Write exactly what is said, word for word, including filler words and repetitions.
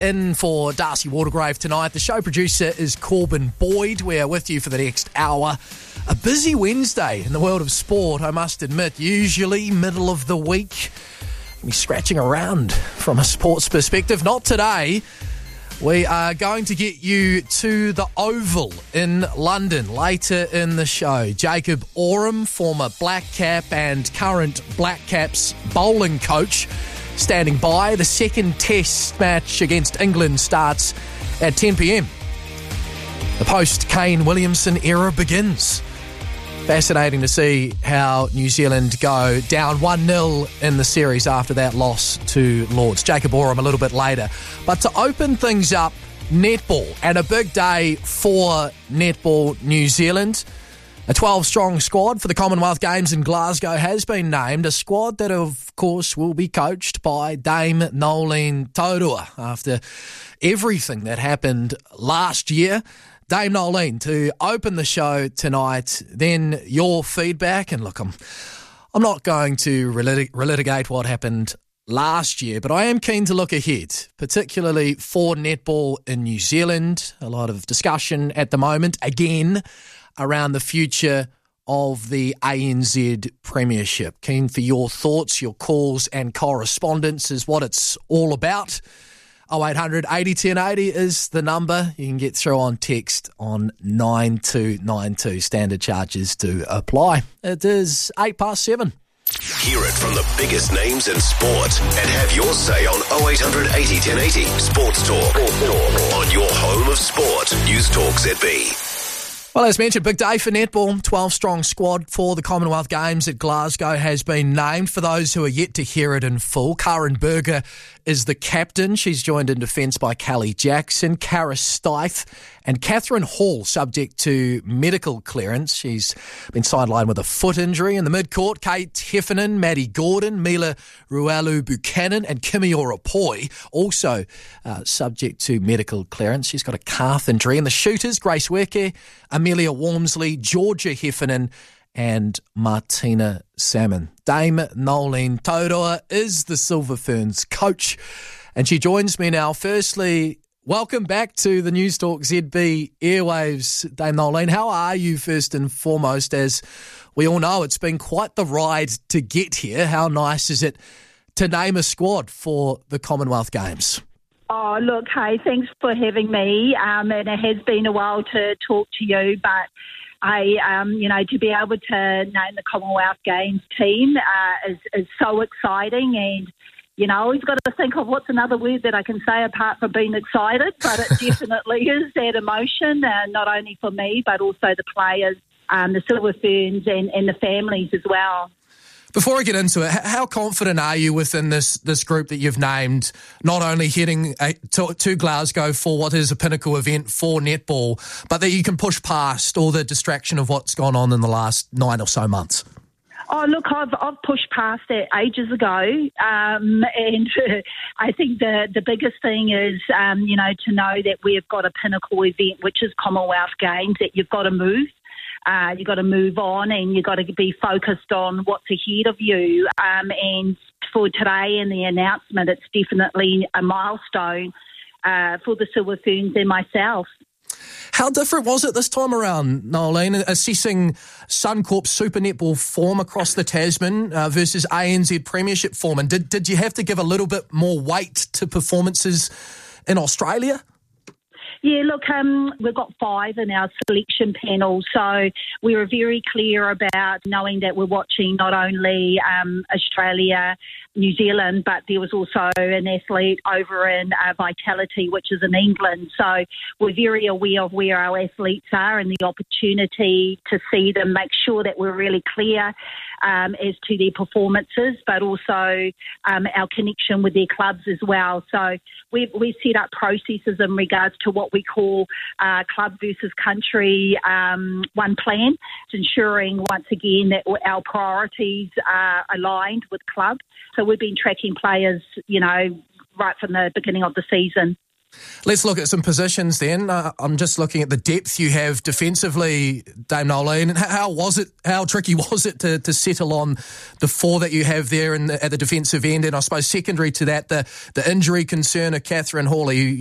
In for Darcy Watergrave tonight. The show producer is Corbin Boyd. We're with you for the next hour. A busy Wednesday in the world of sport, I must admit. Usually middle of the week, me scratching around from a sports perspective. Not today. We are going to get you to the Oval in London later in the show. Jacob Oram, former Black Cap and current Black Caps bowling coach, standing by. The second test match against England starts at ten p.m. The post-Kane Williamson era begins. Fascinating to see how New Zealand go down one nil in the series after that loss to Lords. Jacob Oram a little bit later. But to open things up, netball, and a big day for Netball New Zealand. A twelve-strong squad for the Commonwealth Games in Glasgow has been named, a squad that, of course, will be coached by Dame Noeline Taurua after everything that happened last year. Dame Noeline, to open the show tonight, then your feedback. And look, I'm, I'm not going to relit- relitigate what happened last year, but I am keen to look ahead, particularly for netball in New Zealand. A lot of discussion at the moment, again, around the future of the A N Z Premiership. Keen for your thoughts, your calls and correspondence is what it's all about. oh eight hundred eighty ten eighty is the number. You can get through on text on nine two nine two. Standard charges to apply. It is eight past seven. Hear it from the biggest names in sport and have your say on oh eight hundred eighty ten eighty. Sports Talk. On your home of sport. News Talk Z B. Well, as mentioned, big day for netball. twelve-strong squad for the Commonwealth Games at Glasgow has been named. For those who are yet to hear it in full, Karen Berger is the captain. She's joined in defence by Callie Jackson, Cara Stith and Catherine Hall, subject to medical clearance. She's been sidelined with a foot injury. In the mid-court, Kate Heffernan, Maddie Gordon, Mila Rualu Buchanan and Kimi Orapoi, also uh, subject to medical clearance. She's got a calf injury. And the shooters, Grace Weke, Amelia Walmsley, Georgia Heffernan and Martina Salmon. Dame Noeline Taurua is the Silver Ferns coach, and she joins me now. Firstly, welcome back to the News Talk Z B airwaves, Dame Noeline. How are you, first and foremost? As we all know, it's been quite the ride to get here. How nice is it to name a squad for the Commonwealth Games? Oh, look, hey, thanks for having me. Um, and it has been a while to talk to you, but I, um, you know, to be able to name the Commonwealth Games team uh, is, is so exciting. And, you know, I always got to think of what's another word that I can say apart from being excited, but it definitely is that emotion, uh, not only for me, but also the players, um, the Silver Ferns and, and the families as well. Before I get into it, how confident are you within this this group that you've named, not only heading a, to, to Glasgow for what is a pinnacle event for netball, but that you can push past all the distraction of what's gone on in the last nine or so months? Oh, look, I've I've pushed past that ages ago, um, and uh, I think the, the biggest thing is, um, you know, to know that we've got a pinnacle event, which is Commonwealth Games, that you've got to move. Uh, you've got to move on and you've got to be focused on what's ahead of you. Um, and for today and the announcement, it's definitely a milestone uh, for the Silver Ferns and myself. How different was it this time around, Noeline, assessing Suncorp's Super Netball form across the Tasman uh, versus A N Z Premiership form? And did, did you have to give a little bit more weight to performances in Australia? Yeah, look, um, we've got five in our selection panel, so we were very clear about knowing that we're watching not only um, Australia, New Zealand, but there was also an athlete over in uh, Vitality, which is in England. So we're very aware of where our athletes are and the opportunity to see them, make sure that we're really clear um, as to their performances, but also um, our connection with their clubs as well. So we've, we've set up processes in regards to what we call uh, club versus country um, one plan, ensuring once again that our priorities are aligned with club. So we've been tracking players, you know, right from the beginning of the season. Let's look at some positions then. Uh, I'm just looking at the depth you have defensively, Dame Noeline. How was it, how tricky was it to, to settle on the four that you have there in the, at the defensive end? And I suppose secondary to that, the, the injury concern of Catherine Hawley,